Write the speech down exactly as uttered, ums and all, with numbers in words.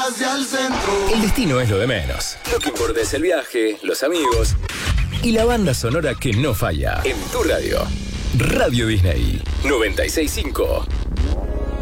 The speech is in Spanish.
hacia el centro. El destino es lo de menos. Lo que importa es el viaje, los amigos y la banda sonora que no falla. En tu radio, Radio Disney noventa y seis punto cinco.